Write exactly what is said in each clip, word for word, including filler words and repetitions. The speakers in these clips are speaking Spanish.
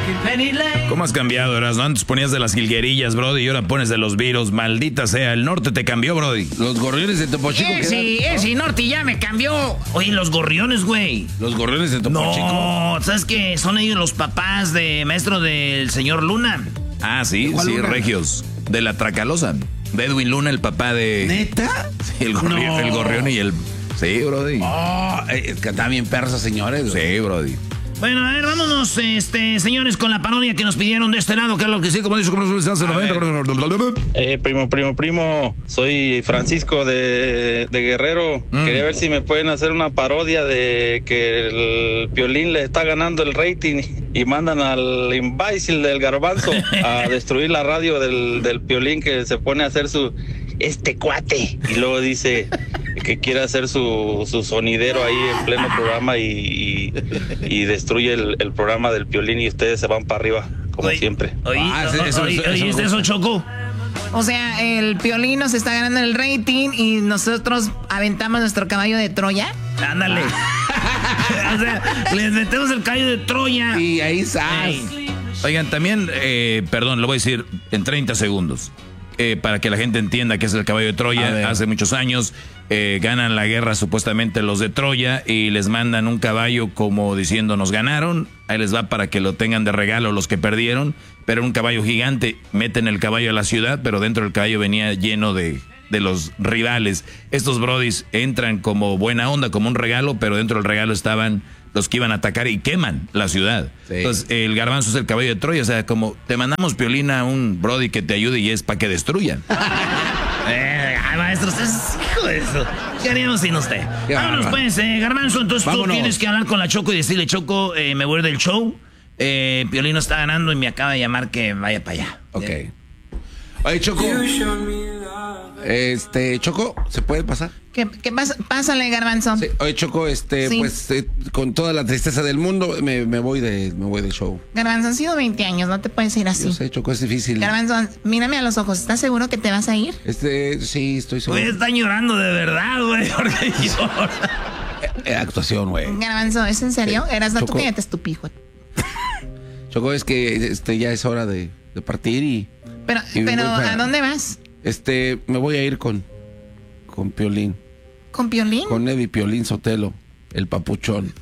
¿Cómo has cambiado, Erasmo? Antes ponías de las jilguerillas, Brody, y ahora pones de los virus. Maldita sea, el norte te cambió, Brody. Los gorriones de Topo Chico. Eh, sí, ese norte ya me cambió. Oye, los gorriones, güey. Los gorriones de Topo no, Chico. No, ¿sabes qué? Son ellos los papás de maestro del señor Luna. Ah, sí, sí, Luna? Regios. De la Tracalosa. De Edwin Luna, el papá de... ¿Neta? Sí, el, gorri no. el gorrión y el... Sí, Brody. Oh, es que está bien persas, señores. Sí, Brody. Bueno, a ver, vámonos, este, señores, con la parodia que nos pidieron de este lado, que es lo que sí, como dice, como se hace Eh, primo, primo, primo, soy Francisco de, de Guerrero. Mm. Quería ver si me pueden hacer una parodia de que el Piolín le está ganando el rating y mandan al imbécil del Garbanzo a destruir la radio del, del Piolín, que se pone a hacer su... este cuate. Y luego dice que quiere hacer su, su sonidero ahí en pleno programa y, y, y destruye el, el programa del Piolín y ustedes se van para arriba, como oye, siempre. Oye, ah, eso, eso, oye, eso, oye, eso, eso Choco. O sea, el Piolín nos está ganando el rating y nosotros aventamos nuestro caballo de Troya. Ándale. O sea, les metemos el caballo de Troya. Y ahí sale. Oigan, también, eh, perdón, lo voy a decir en treinta segundos. Eh, para que la gente entienda que es el caballo de Troya. Hace muchos años eh, ganan la guerra supuestamente los de Troya y les mandan un caballo como diciendo nos ganaron. Ahí les va para que lo tengan de regalo los que perdieron. Pero un caballo gigante, meten el caballo a la ciudad, pero dentro del caballo venía lleno de, de los rivales. Estos brodis entran como buena onda, como un regalo, pero dentro del regalo estaban los que iban a atacar y queman la ciudad. Sí. Entonces, el Garbanzo es el caballo de Troya. O sea, como te mandamos, Piolín, a un brody que te ayude y es para que destruyan. eh, ay, maestro, usted es hijo de eso. ¿Qué haríamos sin usted? Qué Vámonos, barba. pues, eh, Garbanzo. Entonces Vámonos. Tú tienes que hablar con la Choco y decirle, Choco, eh, me voy del show. Eh, Piolín está ganando y me acaba de llamar que vaya para allá. Ok. ¿Eh? Oye, Choco. Este, Choco, ¿se puede pasar? ¿Qué, qué pasa? Pásale, Garbanzo. Sí. Oye, Choco, este, sí. pues, eh, con toda la tristeza del mundo, me, me voy de, me voy del show. Garbanzo, han sido veinte años, no te puedes ir así. Yo sé, Choco, es difícil. Garbanzo, mírame a los ojos, ¿estás seguro que te vas a ir? Este, sí, estoy seguro. Güey, están llorando de verdad, güey, porque llora. Eh, actuación, güey. Garbanzo, ¿es en serio? Sí. Eras no, tú cállate, estúpido. Choco, es que este, ya es hora de, de partir y... Pero, y pero para, ¿a dónde vas? Este, me voy a ir con, con Piolín. ¿Con Piolín? Con Eddie Piolín Sotelo, el papuchón.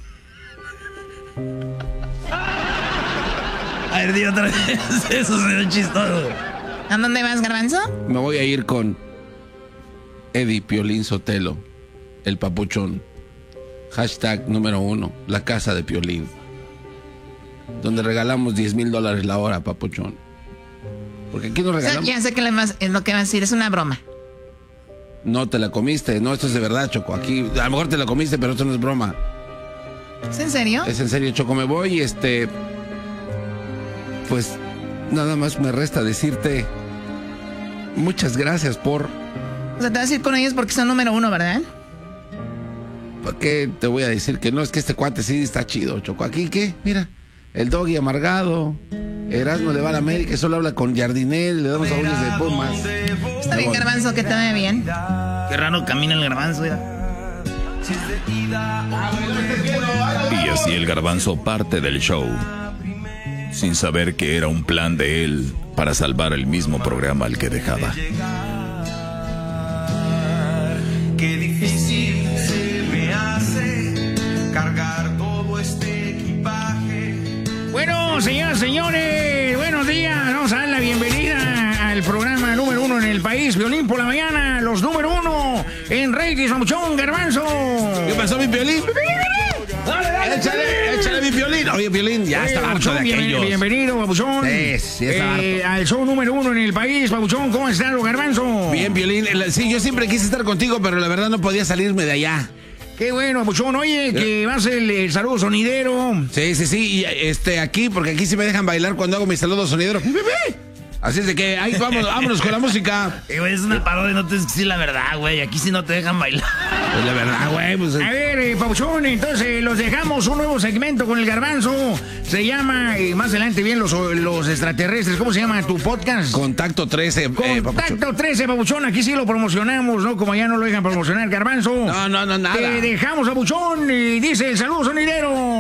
A ver, di otra vez, eso se ve chistoso. ¿A dónde vas, Garbanzo? Me voy a ir con Eddie Piolín Sotelo, el papuchón. Hashtag número uno, la casa de Piolín. Donde regalamos diez mil dólares la hora, papuchón. Porque aquí nos regalamos. O sea, ya sé que le vas, es lo que vas a decir, es una broma. No te la comiste, no, esto es de verdad, Choco. Aquí, a lo mejor te la comiste, pero esto no es broma. ¿Es en serio? Es en serio, Choco. Me voy y este. Pues nada más me resta decirte. Muchas gracias por. O sea, te vas a ir con ellos porque son número uno, ¿verdad? ¿Por qué te voy a decir que no? Es que este cuate sí está chido, Choco. Aquí, ¿qué? Mira. El Doggy amargado. Erasmo le va a la América, solo habla con Jardinel, le damos aullos de Pumas. Está bien, Garbanzo, que te vaya bien. Qué raro camina el Garbanzo, mira. Y así el Garbanzo parte del show, sin saber que era un plan de él para salvar el mismo programa al que dejaba. Qué difícil se me hace cargar todo este equipaje. Bueno, señoras, señores, buenos días. Vamos a dar la bienvenida al programa número uno en el país, Piolín por la mañana, los número uno en Reyes, Mamuchón, Garbanzo. ¿Qué pasó, mi Piolín? Dale, dale, échale, échale mi Piolín. Oye, Piolín, ya Oye, está harto de aquellos. Bienvenido, Babuchón. Sí, sí, está eh, al show número uno en el país, Babuchón. ¿Cómo estás, Garbanzo? Bien, Piolín. Sí, yo siempre quise estar contigo, pero la verdad no podía salirme de allá. Qué bueno, Babuchón. Oye, que vas el, el saludo sonidero. Sí, sí, sí. Y este, aquí, porque aquí sí me dejan bailar cuando hago mi saludo sonidero. Así es de que ahí vamos, vámonos con la música. Eh, güey, es una parodia, no te es que sí la verdad, güey. Aquí sí no te dejan bailar. Pues la verdad, güey. Pues, a ver, eh, Pauchón, entonces los dejamos un nuevo segmento con el Garbanzo. Se llama, eh, más adelante bien, los, los extraterrestres. ¿Cómo se llama tu podcast? Contacto trece. Contacto eh, trece, Papuchón. Aquí sí lo promocionamos, ¿no? Como allá no lo dejan promocionar, Garbanzo. No, no, no, nada. Te dejamos, Papuchón, y dice el saludo sonidero.